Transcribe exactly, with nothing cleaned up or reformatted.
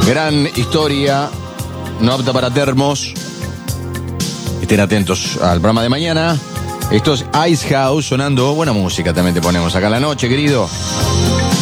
Gran historia, no apta para termos. Estén atentos al programa de mañana. Esto es Ice House sonando. Buena música también te ponemos acá en la noche, querido.